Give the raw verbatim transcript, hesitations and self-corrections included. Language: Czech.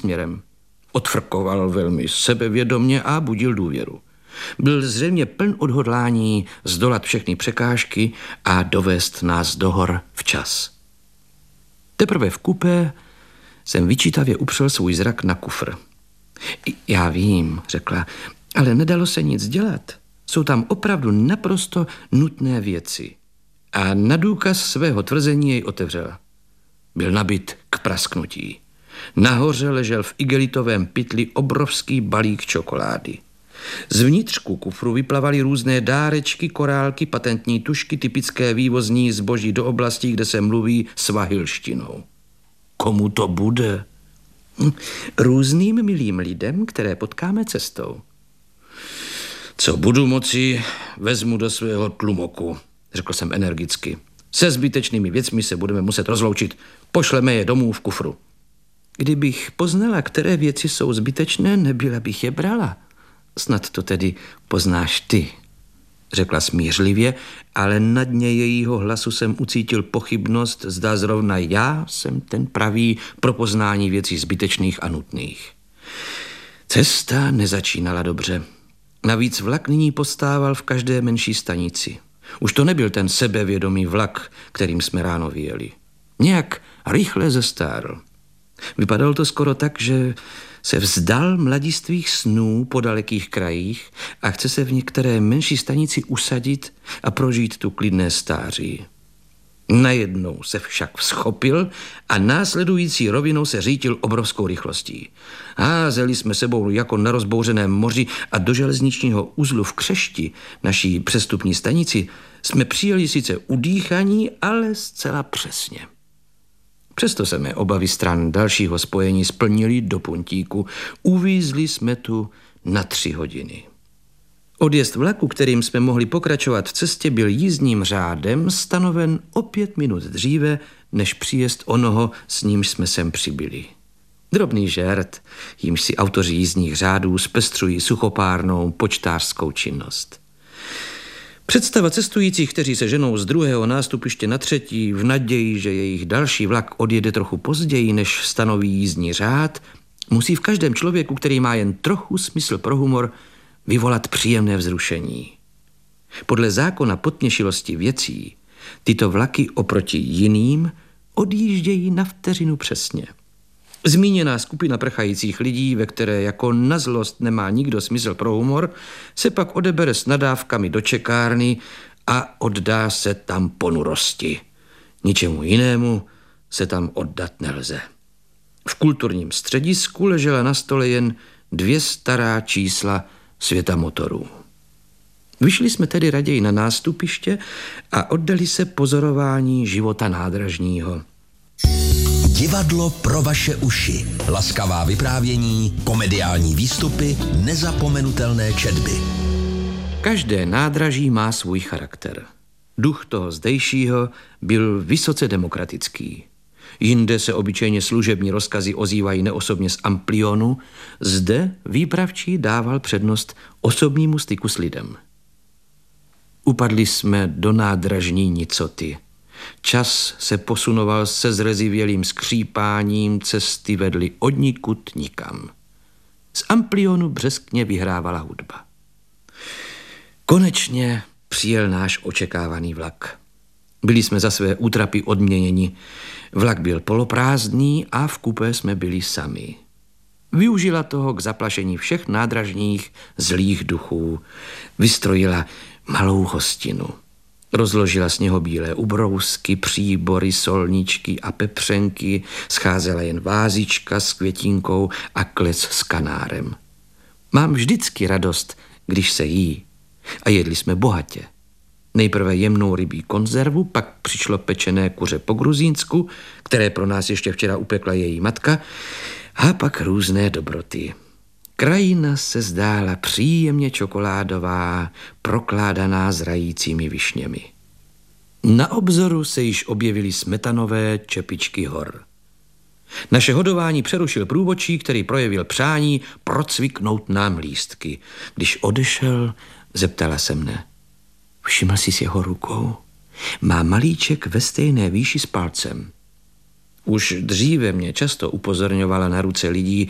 směrem. Odfrkoval velmi sebevědomně a budil důvěru. Byl zřejmě pln odhodlání zdolat všechny překážky a dovést nás do hor včas. Teprve v kupé jsem vyčítavě upřel svůj zrak na kufr. Já vím, řekla, ale nedalo se nic dělat. Jsou tam opravdu naprosto nutné věci. A na důkaz svého tvrzení jej otevřela. Byl nabit k prasknutí. Nahoře ležel v igelitovém pytli obrovský balík čokolády. Z vnitřku kufru vyplavaly různé dárečky, korálky, patentní tušky, typické vývozní zboží do oblastí, kde se mluví svahilštinou. Komu to bude? Různým milým lidem, které potkáme cestou. Co budu moci, vezmu do svého tlumoku, řekl jsem energicky. Se zbytečnými věcmi se budeme muset rozloučit. Pošleme je domů v kufru. Kdybych poznala, které věci jsou zbytečné, nebyla bych je brala. Snad to tedy poznáš ty, řekla smířlivě, ale na dně jejího hlasu jsem ucítil pochybnost, zda zrovna já jsem ten pravý pro poznání věcí zbytečných a nutných. Cesta nezačínala dobře. Navíc vlak nyní postával v každé menší stanici. Už to nebyl ten sebevědomý vlak, kterým jsme ráno vyjeli. Nějak rychle zestárl. Vypadalo to skoro tak, že se vzdal mladistvých snů po dalekých krajích a chce se v některé menší stanici usadit a prožít tu klidné stáří. Najednou se však vzchopil a následující rovinou se řítil obrovskou rychlostí. Házeli jsme sebou jako na rozbouřeném moři a do železničního uzlu v Křešti, naší přestupní stanici, jsme přijeli sice udýchaní, ale zcela přesně. Přesto se mé obavy stran dalšího spojení splnily do puntíku. Uvízli jsme tu na tři hodiny. Odjezd vlaku, kterým jsme mohli pokračovat v cestě, byl jízdním řádem stanoven o pět minut dříve, než příjezd onoho, s nímž jsme sem přibyli. Drobný žert, jímž si autoři jízdních řádů zpestřují suchopárnou počtářskou činnost. Představa cestujících, kteří se ženou z druhého nástupiště na třetí v naději, že jejich další vlak odjede trochu později, než stanoví jízdní řád, musí v každém člověku, který má jen trochu smysl pro humor, vyvolat příjemné vzrušení. Podle zákona podměšilosti věcí tyto vlaky oproti jiným odjíždějí na vteřinu přesně. Zmíněná skupina prchajících lidí, ve které jako na zlost nemá nikdo smysl pro humor, se pak odebere s nadávkami do čekárny a oddá se tam ponurosti. Ničemu jinému se tam oddat nelze. V kulturním středisku ležela na stole jen dvě stará čísla světa motorů. Vyšli jsme tedy raději na nástupiště a oddali se pozorování života nádražního. Divadlo pro vaše uši. Laskavá vyprávění, komediální výstupy, nezapomenutelné četby. Každé nádraží má svůj charakter. Duch toho zdejšího byl vysoce demokratický. Jinde se obyčejně služební rozkazy ozývají neosobně z amplionu, zde výpravčí dával přednost osobnímu styku s lidem. Upadli jsme do nádražní nicoty. Čas se posunoval se zrezivělým skřípáním, cesty vedly odnikud nikam. Z amplionu břeskně vyhrávala hudba. Konečně přijel náš očekávaný vlak. Byli jsme za své útrapy odměněni. Vlak byl poloprázdný a v kupé jsme byli sami. Využila toho k zaplašení všech nádražních zlých duchů. Vystrojila malou hostinu. Rozložila sněhobílé ubrousky, příbory, solničky a pepřenky, scházela jen vázička s květinkou a klec s kanárem. Mám vždycky radost, když se jí. A jedli jsme bohatě. Nejprve jemnou rybí konzervu, pak přišlo pečené kuře po gruzínsku, které pro nás ještě včera upekla její matka, a pak různé dobroty. Krajina se zdála příjemně čokoládová, prokládaná zrajícími višněmi. Na obzoru se již objevily smetanové čepičky hor. Naše hodování přerušil průvodčí, který projevil přání procviknout nám lístky. Když odešel, zeptala se mne. Všiml jsi s jeho rukou? Má malíček ve stejné výši s palcem. Už dříve mě často upozorňovala na ruce lidí,